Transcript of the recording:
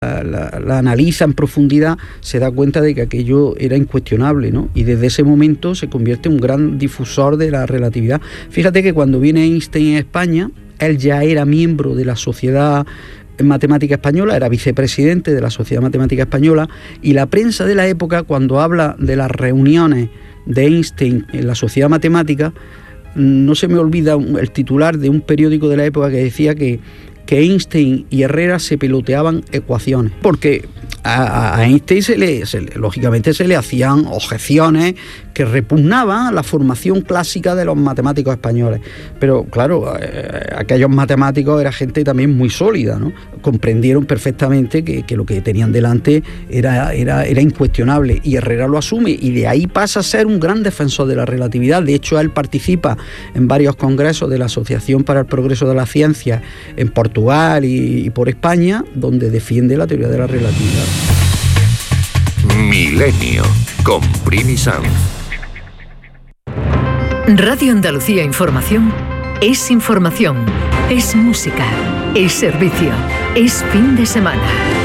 la analiza en profundidad, se da cuenta de que aquello era incuestionable, ¿no? Y desde ese momento se convierte en un gran difusor de la relatividad. Fíjate que cuando viene Einstein a España, él ya era miembro de la Sociedad Matemática Española, era vicepresidente de la Sociedad Matemática Española, y la prensa de la época, cuando habla de las reuniones de Einstein en la Sociedad Matemática, no se me olvida el titular de un periódico de la época que decía que Einstein y Herrera se peloteaban ecuaciones, porque a Einstein lógicamente se le hacían objeciones que repugnaban a la formación clásica de los matemáticos españoles. Pero claro, aquellos matemáticos era gente también muy sólida, ¿no? Comprendieron perfectamente que lo que tenían delante era incuestionable, y Herrera lo asume, y de ahí pasa a ser un gran defensor de la relatividad. De hecho, él participa en varios congresos de la Asociación para el Progreso de la Ciencia en Portugal y por España, donde defiende la teoría de la relatividad. Milenio con Primi Sanz. Radio Andalucía Información es información, es música, es servicio, es fin de semana.